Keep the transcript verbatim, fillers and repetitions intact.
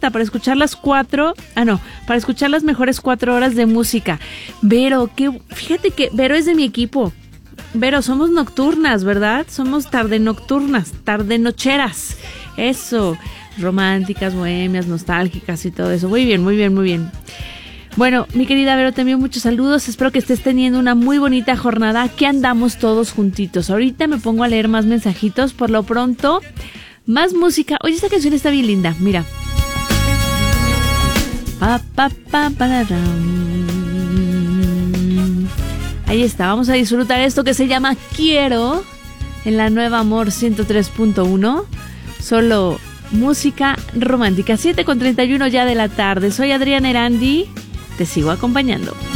perfecta para escuchar las cuatro, ah no, para escuchar las mejores cuatro horas de música. Vero, que, fíjate que Vero es de mi equipo. Vero, somos nocturnas, ¿verdad? Somos tarde nocturnas, tarde nocheras. Eso, románticas, bohemias, nostálgicas y todo eso. Muy bien, muy bien, muy bien. Bueno, mi querida Vero, te envío muchos saludos. Espero que estés teniendo una muy bonita jornada. Aquí andamos todos juntitos. Ahorita me pongo a leer más mensajitos. Por lo pronto, más música. Oye, esta canción está bien linda. Mira. Pa, pa, pa, Ahí está. Vamos a disfrutar esto que se llama Quiero en la nueva Amor ciento tres punto uno. Solo música romántica. siete con treinta y uno ya de la tarde. Soy Adriana Erandi. Te sigo acompañando.